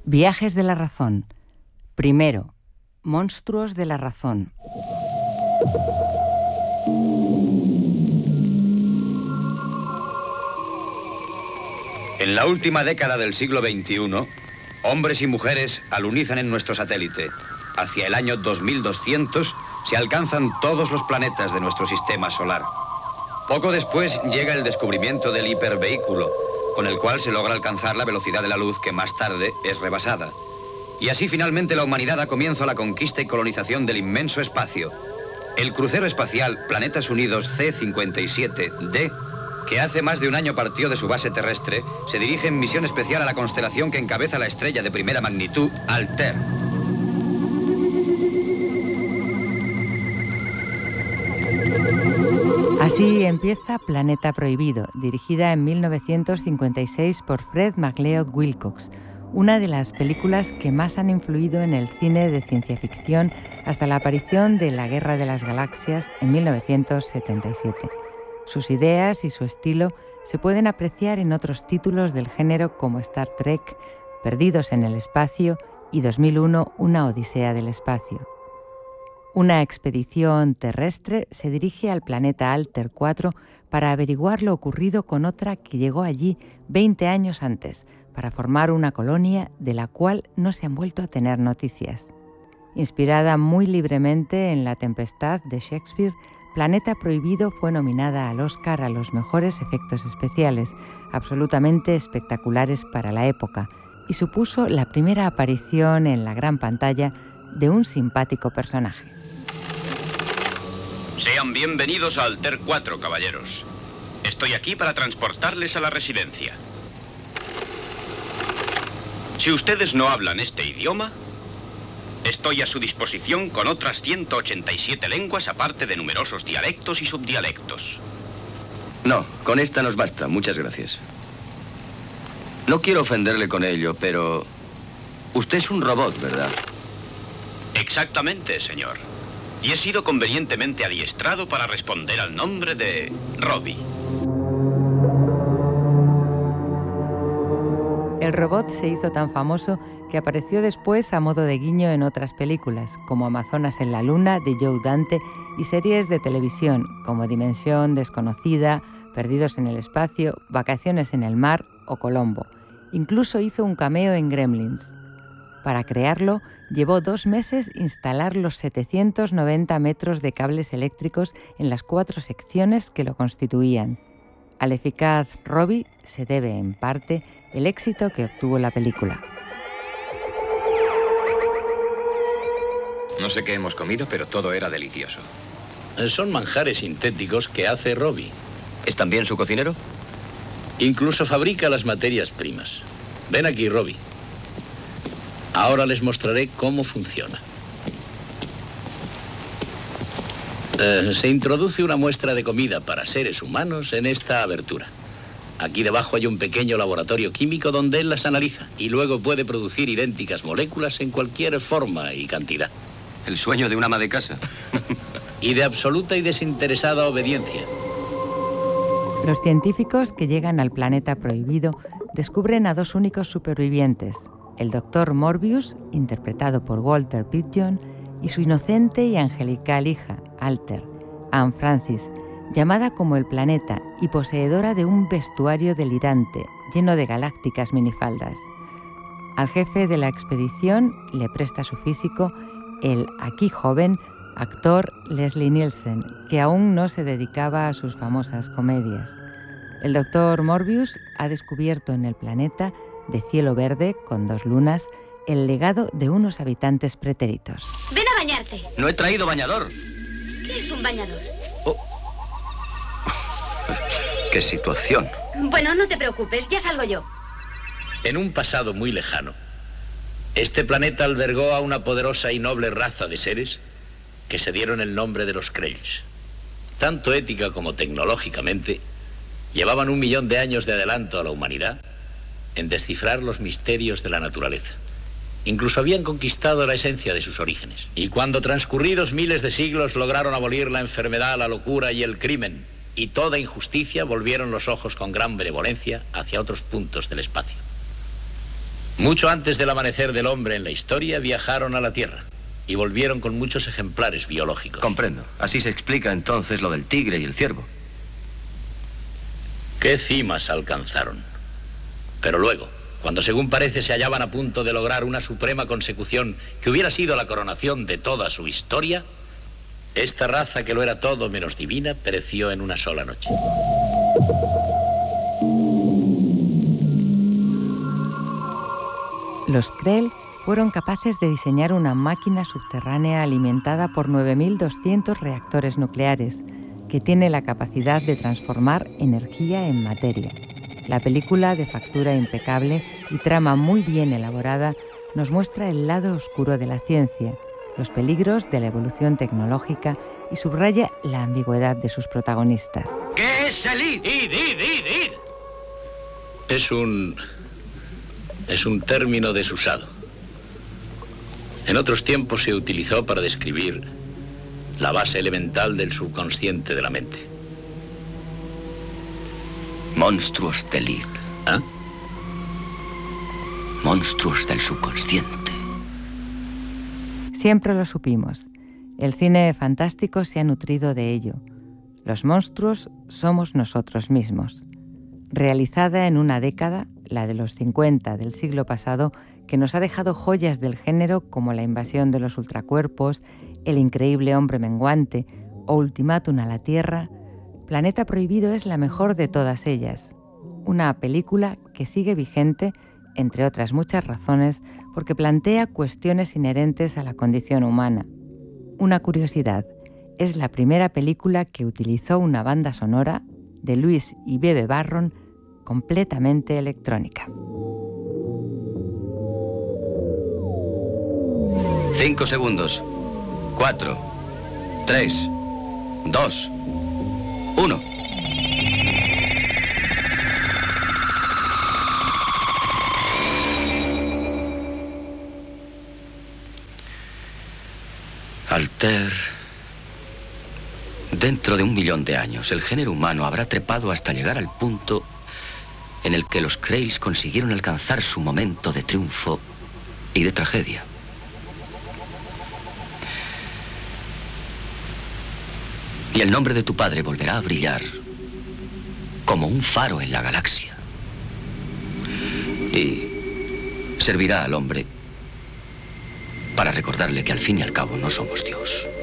Viajes de la razón. Primero, monstruos de la razón. En la última década del siglo XXI, hombres y mujeres alunizan en nuestro satélite. Hacia el año 2200 se alcanzan todos los planetas de nuestro sistema solar. Poco después llega el descubrimiento del hipervehículo, con el cual se logra alcanzar la velocidad de la luz que más tarde es rebasada. Y así finalmente la humanidad da comienzo a la conquista y colonización del inmenso espacio. El crucero espacial Planetas Unidos C-57D, que hace más de un año partió de su base terrestre, se dirige en misión especial a la constelación que encabeza la estrella de primera magnitud, Altair. Así empieza Planeta Prohibido, dirigida en 1956 por Fred McLeod Wilcox, una de las películas que más han influido en el cine de ciencia ficción hasta la aparición de La Guerra de las Galaxias en 1977. Sus ideas y su estilo se pueden apreciar en otros títulos del género como Star Trek, Perdidos en el Espacio y 2001, Una Odisea del Espacio. Una expedición terrestre se dirige al planeta Altair 4 para averiguar lo ocurrido con otra que llegó allí 20 años antes, para formar una colonia de la cual no se han vuelto a tener noticias. Inspirada muy libremente en La Tempestad de Shakespeare, Planeta Prohibido fue nominada al Oscar a los mejores efectos especiales, absolutamente espectaculares para la época, y supuso la primera aparición en la gran pantalla de un simpático personaje. Sean bienvenidos a Altair 4, caballeros. Estoy aquí para transportarles a la residencia. Si ustedes no hablan este idioma, estoy a su disposición con otras 187 lenguas, aparte de numerosos dialectos y subdialectos. No, con esta nos basta. Muchas gracias. No quiero ofenderle con ello, pero usted es un robot, ¿verdad? Exactamente, señor. Y he sido convenientemente adiestrado para responder al nombre de Robbie. El robot se hizo tan famoso que apareció después a modo de guiño en otras películas, como Amazonas en la Luna, de Joe Dante, y series de televisión, como Dimensión Desconocida, Perdidos en el Espacio, Vacaciones en el Mar o Colombo. Incluso hizo un cameo en Gremlins. Para crearlo, llevó 2 meses instalar los 790 metros de cables eléctricos en las 4 secciones que lo constituían. Al eficaz Robbie se debe, en parte, el éxito que obtuvo la película. No sé qué hemos comido, pero todo era delicioso. Son manjares sintéticos que hace Robbie. ¿Es también su cocinero? Incluso fabrica las materias primas. Ven aquí, Robbie. Ahora les mostraré cómo funciona. Se introduce una muestra de comida para seres humanos en esta abertura. Aquí debajo hay un pequeño laboratorio químico donde él las analiza y luego puede producir idénticas moléculas en cualquier forma y cantidad. El sueño de una ama de casa. Y de absoluta y desinteresada obediencia. Los científicos que llegan al planeta prohibido descubren a 2 únicos supervivientes, el Dr. Morbius, interpretado por Walter Pidgeon, y su inocente y angelical hija, Altair, Anne Francis, llamada como el planeta y poseedora de un vestuario delirante, lleno de galácticas minifaldas. Al jefe de la expedición le presta su físico el aquí joven actor Leslie Nielsen, que aún no se dedicaba a sus famosas comedias. El Dr. Morbius ha descubierto en el planeta de cielo verde, con 2 lunas, el legado de unos habitantes pretéritos. Ven a bañarte. No he traído bañador. ¿Qué es un bañador? Oh. ¡Qué situación! Bueno, no te preocupes, ya salgo yo. En un pasado muy lejano, este planeta albergó a una poderosa y noble raza de seres que se dieron el nombre de los Krells. Tanto ética como tecnológicamente, llevaban 1 millón de años de adelanto a la humanidad en descifrar los misterios de la naturaleza. Incluso habían conquistado la esencia de sus orígenes. Y cuando transcurridos miles de siglos lograron abolir la enfermedad, la locura y el crimen, y toda injusticia, volvieron los ojos con gran benevolencia hacia otros puntos del espacio. Mucho antes del amanecer del hombre en la historia, viajaron a la Tierra y volvieron con muchos ejemplares biológicos. Comprendo. Así se explica entonces lo del tigre y el ciervo. ¿Qué cimas alcanzaron? Pero luego, cuando según parece se hallaban a punto de lograr una suprema consecución que hubiera sido la coronación de toda su historia, esta raza que lo era todo menos divina pereció en una sola noche. Los Krell fueron capaces de diseñar una máquina subterránea alimentada por 9.200 reactores nucleares, que tiene la capacidad de transformar energía en materia. La película, de factura impecable y trama muy bien elaborada, nos muestra el lado oscuro de la ciencia, los peligros de la evolución tecnológica y subraya la ambigüedad de sus protagonistas. ¿Qué es el id? ¡Id! Es un término desusado. En otros tiempos se utilizó para describir la base elemental del subconsciente de la mente. Monstruos del id. ¿Ah? Monstruos del subconsciente. Siempre lo supimos. El cine fantástico se ha nutrido de ello. Los monstruos somos nosotros mismos. Realizada en una década, la de los 50 del siglo pasado, que nos ha dejado joyas del género como La invasión de los ultracuerpos, El increíble hombre menguante o Ultimátum a la Tierra, Planeta Prohibido es la mejor de todas ellas. Una película que sigue vigente, entre otras muchas razones, porque plantea cuestiones inherentes a la condición humana. Una curiosidad, es la primera película que utilizó una banda sonora de Louis y Bebe Barron completamente electrónica. 5 segundos. 4, 3, 2, 1. Altair. Dentro de 1 millón de años, el género humano habrá trepado hasta llegar al punto en el que los Krells consiguieron alcanzar su momento de triunfo y de tragedia. Y el nombre de tu padre volverá a brillar como un faro en la galaxia. Y servirá al hombre para recordarle que al fin y al cabo no somos Dios.